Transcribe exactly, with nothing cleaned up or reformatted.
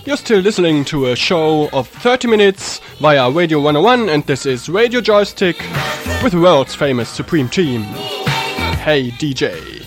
You're still listening to a show of thirty minutes via Radio one oh one, and this is Radio Joystick with the world's famous Supreme Team. Hey D J.